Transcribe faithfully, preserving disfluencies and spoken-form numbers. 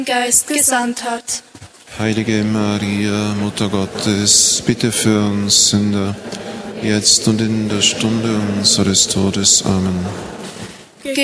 Geist gesandt hat. Heilige Maria, Mutter Gottes, bitte für uns Sünder, jetzt und in der Stunde unseres Todes. Amen.